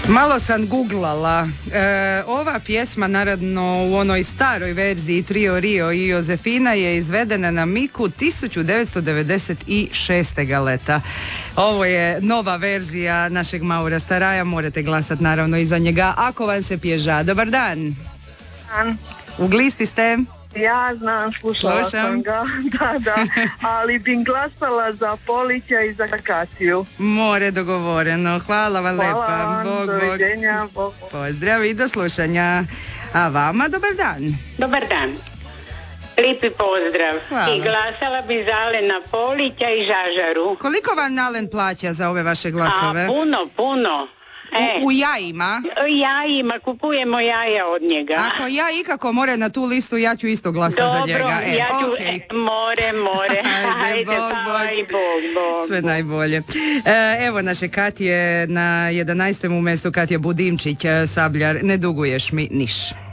Malo sam googlala. Ova pjesma, naravno u onoj staroj verziji Trio Rio i Josefina, je izvedena na Miku 1996. leta. Ovo je nova verzija našeg Maura Staraja, morate glasati naravno i za njega ako vam se pježa. Dobar dan. U glisti ste? Ja znam, slušala sam ga, da, ali bih glasala za Polića i za Katiju. More, dogovoreno. Hvala vam lepa. Hvala vam, doviđenja, Bog. Pozdrav i do slušanja. A vama dobar dan. Dobar dan. Lijepi pozdrav. Hvala. I glasala bi za Alena Polića i Žažaru. Koliko vam Alen plaća za ove vaše glasove? Puno. U jajima? Jajima, kupujemo jaja od njega. Ako ja ikako more na tu listu, ja ću isto glasati za njega. Dobro, ja ću, okay. More. Ajde, Bog. Bog. Sve najbolje. Evo naše Katje na 11. mjestu, Katja Budimčić, Sabljar, ne duguješ mi niš.